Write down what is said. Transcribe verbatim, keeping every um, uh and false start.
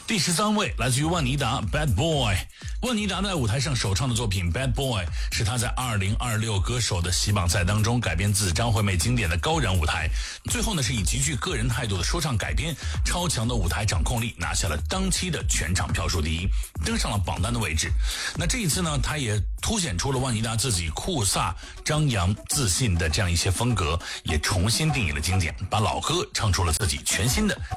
第十三位来自于万妮达 Bad Boy。 万妮达在舞台上首唱的作品 Bad Boy 是她在二零二六歌手的喜榜赛当中改编自张惠妹经典的高燃舞台，最后呢是以极具个人态度的说唱改编，超强的舞台掌控力拿下了当期的全场票数第一，登上了榜单的位置。那这一次呢，她也凸显出了万妮达自己酷飒张扬自信的这样一些风格，也重新定义了经典，把老歌唱出了自己全新的